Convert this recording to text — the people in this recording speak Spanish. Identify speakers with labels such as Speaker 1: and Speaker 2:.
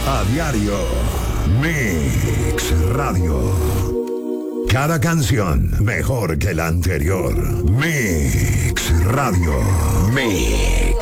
Speaker 1: A diario. Mix Radio. Cada canción mejor que la anterior. Mix Radio. Mix.